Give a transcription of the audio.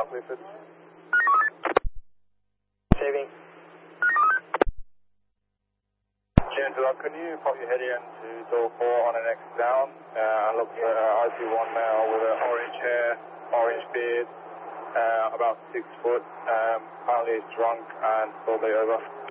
Park Clifford. Saving. Angela, can you pop your head in to door 4 on an X down? I'm looking at an IC1 male with an orange hair, orange beard, about 6 foot. Apparently he's drunk and probably over.